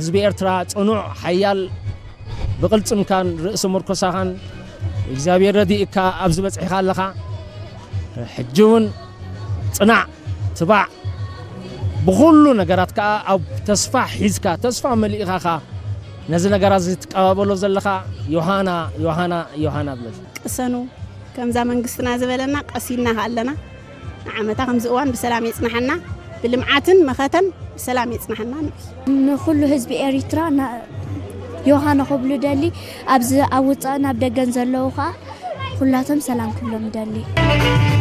ህዝب ኤርትራ ጽኑዕ ሓያል بقلصم كان رئيس مركزا كان እግዚአብሔር ረዲእካ ኣብዚ በጽሒኻ ኣለኻ ሕጅውን ጽናዕ ትባዕ ብኩሉ ነገራትካ ኣብ ተስፋ ሒዝካ ተስፋ መልኢኻ ነዚ ነገራት ዝትቀባበሎ ዘለኻ ዮሃና ብለሽ ቅሰኑ ከምዛ መንግስትና ዝበለና ቀሲና ኣለና ዓመታ ከምዚ እዋን በሰላም ይጽናሐና ብልምዓትን መኸተን በሰላም ይጽናሐና ንኹሉ ህዝቢ ኤርትራ ዮሃና خبل دالي أبز أوصانا بدجن زلوخا كلاتهم سلام كلهم دالي